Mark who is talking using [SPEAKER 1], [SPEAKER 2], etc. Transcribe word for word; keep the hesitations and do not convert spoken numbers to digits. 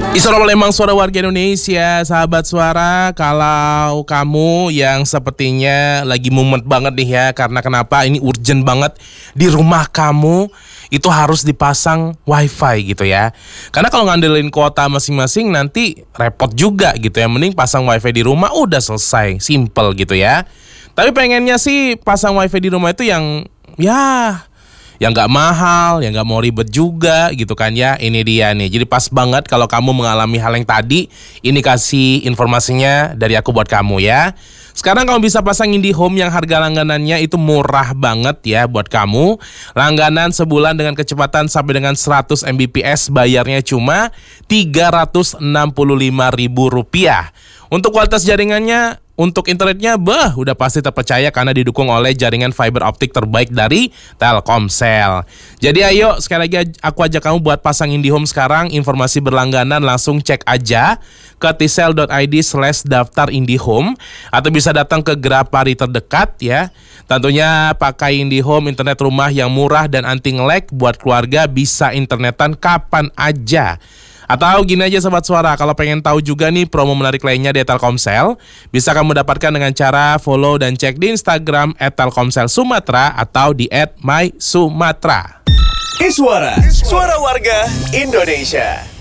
[SPEAKER 1] Suara Palembang, suara warga Indonesia, sahabat suara. Kalau kamu yang sepertinya lagi mumet banget nih ya, karena kenapa ini urgent banget di rumah kamu itu harus dipasang wifi gitu ya. Karena kalau ngandelin kuota masing-masing nanti repot juga gitu ya. Mending pasang wifi di rumah udah selesai, simple gitu ya. Tapi pengennya sih pasang wifi di rumah itu yang ya yang gak mahal, yang gak mau ribet juga gitu kan ya. Ini dia nih, jadi pas banget kalau kamu mengalami hal yang tadi. Ini kasih informasinya dari aku buat kamu ya. Sekarang kamu bisa pasang IndiHome yang harga langganannya itu murah banget ya buat kamu. Langganan sebulan dengan kecepatan sampai dengan seratus megabit per second, bayarnya cuma tiga ratus enam puluh lima ribu rupiah. Untuk kualitas jaringannya, untuk internetnya, bah, udah pasti terpercaya karena didukung oleh jaringan fiber optik terbaik dari Telkomsel. Jadi ayo, sekali lagi aku ajak kamu buat pasang IndiHome sekarang. Informasi berlangganan langsung cek aja ke tsel dot id slash daftar IndiHome atau bisa datang ke Grapari terdekat ya. Tentunya pakai IndiHome, internet rumah yang murah dan anti nge-lag buat keluarga, bisa internetan kapan aja. Atau gini aja sobat suara, kalau pengen tahu juga nih promo menarik lainnya di Telkomsel, bisa kamu dapatkan dengan cara follow dan cek di Instagram et telkomsel sumatera atau di et my sumatera.
[SPEAKER 2] Iswara, suara warga Indonesia.